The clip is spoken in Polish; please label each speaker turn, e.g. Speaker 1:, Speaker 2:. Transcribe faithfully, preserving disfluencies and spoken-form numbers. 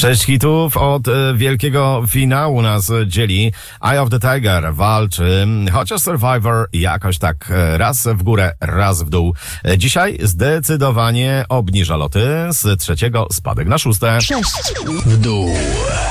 Speaker 1: Sześć hitów od e, wielkiego finału nas dzieli. Eye of the Tiger walczy, chociaż Survivor jakoś tak e, raz w górę, raz w dół. E, dzisiaj zdecydowanie obniża loty, z trzeciego spadek na szóste.
Speaker 2: Sześć w dół.